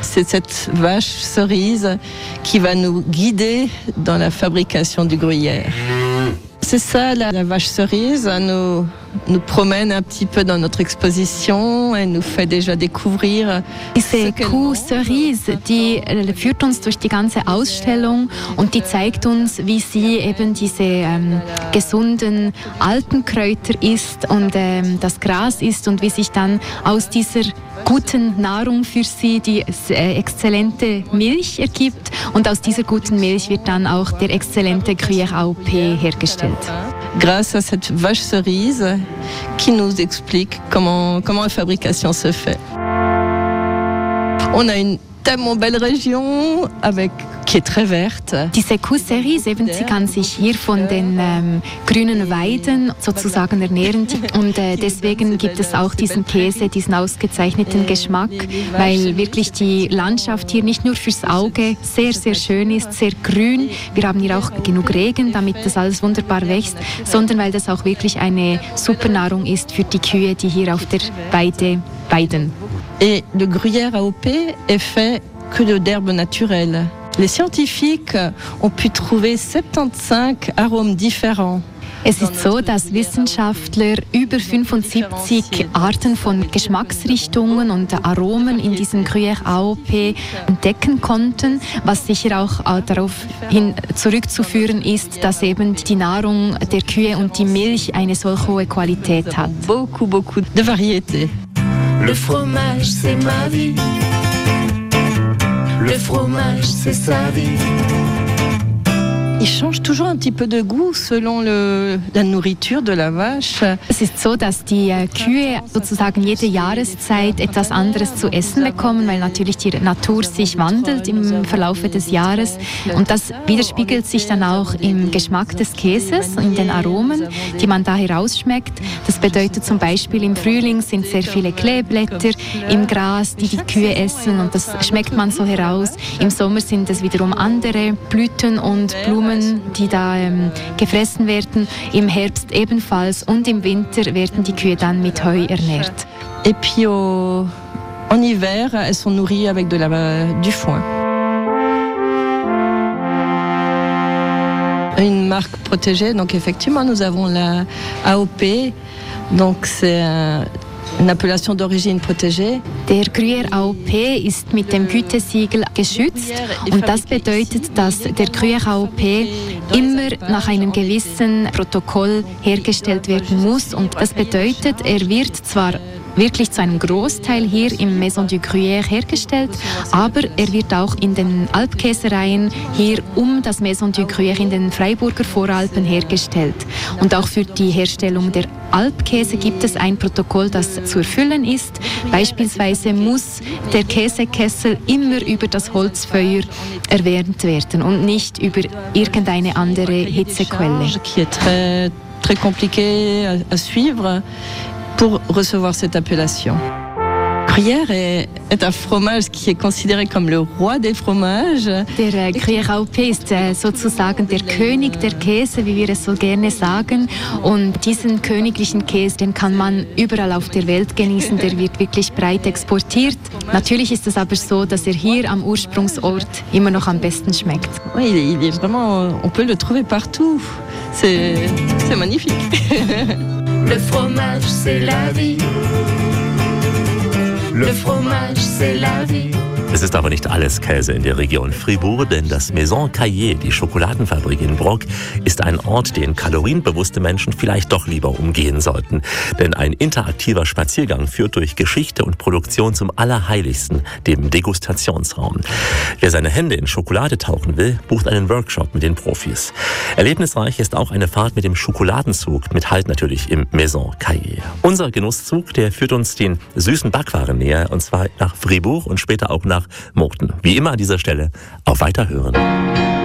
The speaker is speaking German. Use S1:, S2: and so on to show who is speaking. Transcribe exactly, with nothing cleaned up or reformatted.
S1: c'est cette vache cerise qui va nous guider dans la fabrication du gruyère. C'est ça, la, la vache cerise nous, nous promène un petit peu dans notre exposition et nous fait déjà découvrir.
S2: Diese Kuh Cerise, die führt uns durch die ganze Ausstellung und die zeigt uns, wie sie eben diese ähm, gesunden alten Kräuter isst und ähm, das Gras isst und wie sich dann aus dieser guten Nahrung für sie die äh, exzellente Milch ergibt und aus dieser guten Milch wird dann auch der exzellente Gruyère A O P hergestellt.
S1: Grâce à cette vache cerise qui nous explique comment, comment la fabrication se fait. On a une tellement belle région avec, qui est très verte.
S2: Diese Kuh Cerise, eben, sie kann sich hier von den ähm, grünen Weiden sozusagen ernähren und äh, deswegen gibt es auch diesen Käse, diesen ausgezeichneten Geschmack, weil wirklich die Landschaft hier nicht nur fürs Auge sehr, sehr schön ist, sehr grün. Wir haben hier auch genug Regen, damit das alles wunderbar wächst, sondern weil das auch wirklich eine Supernahrung ist für die Kühe, die hier auf der Weide weiden.
S1: Et le gruyère A O P est fait que d'herbes naturelles. Les scientifiques ont pu trouver soixante-quinze arômes différents.
S2: Es ist so, dass Wissenschaftler über fünfundsiebzig Arten von Geschmacksrichtungen und Aromen in diesem Gruyère A O P entdecken konnten, was sicher auch darauf hin zurückzuführen ist, dass eben die Nahrung der Kühe und die Milch eine solch hohe Qualität hat.
S1: Beaucoup, beaucoup de variétés.
S3: Le fromage, c'est ma vie. Le fromage, c'est sa vie.
S1: Il change toujours un petit peu de goût selon le, la nourriture de la vache.
S2: Es ist so, dass die äh, Kühe sozusagen jede Jahreszeit etwas anderes zu essen bekommen, weil natürlich die Natur sich wandelt im Verlaufe des Jahres. Und das widerspiegelt sich dann auch im Geschmack des Käses, in den Aromen, die man da herausschmeckt. Das bedeutet zum Beispiel, im Frühling sind sehr viele Kleeblätter im Gras, die die Kühe essen und das schmeckt man so heraus. Im Sommer sind es wiederum andere Blüten und Blumen, die da ähm, gefressen werden, im Herbst ebenfalls und im Winter werden die Kühe dann mit Heu ernährt.
S1: Et puis au, en hiver, elles sont nourries avec de la, du foin. Une marque protégée, donc effectivement nous avons la A O P, donc c'est un eine Appellation d'origine protégée.
S2: Der Gruyère A O P ist mit dem Gütesiegel geschützt und das bedeutet, dass der Gruyère A O P immer nach einem gewissen Protokoll hergestellt werden muss und das bedeutet, er wird zwar wirklich zu einem Großteil hier im Maison du Gruyère hergestellt, aber er wird auch in den Alpkäsereien hier um das Maison du Gruyère in den Freiburger Voralpen hergestellt. Und auch für die Herstellung der Alpkäse gibt es ein Protokoll, das zu erfüllen ist. Beispielsweise muss der Käsekessel immer über das Holzfeuer erwärmt werden und nicht über irgendeine andere Hitzequelle.
S1: Qui est très, très compliqué à, à suivre pour recevoir cette appellation. Gruyère est, est un fromage qui est considéré comme le roi des fromages.
S2: Der äh, Gruyère A O P ist äh, sozusagen der König der Käse, wie wir es so gerne sagen. Und diesen königlichen Käse, den kann man überall auf der Welt genießen. Der wird wirklich breit exportiert. Natürlich ist es aber so, dass er hier am Ursprungsort immer noch am besten schmeckt.
S1: Oui, il est, il est vraiment, on peut le trouver partout. C'est, c'est magnifique.
S3: Le fromage, c'est la vie. Le fromage, c'est la vie.
S4: Es ist aber nicht alles Käse in der Region Fribourg, denn das Maison Caillé, die Schokoladenfabrik in Brock, ist ein Ort, den kalorienbewusste Menschen vielleicht doch lieber umgehen sollten. Denn ein interaktiver Spaziergang führt durch Geschichte und Produktion zum Allerheiligsten, dem Degustationsraum. Wer seine Hände in Schokolade tauchen will, bucht einen Workshop mit den Profis. Erlebnisreich ist auch eine Fahrt mit dem Schokoladenzug, mit Halt natürlich im Maison Caillé. Unser Genusszug, der führt uns den süßen Backwaren näher, und zwar nach Fribourg und später auch nach Murten. Wie immer an dieser Stelle auf Weiterhören.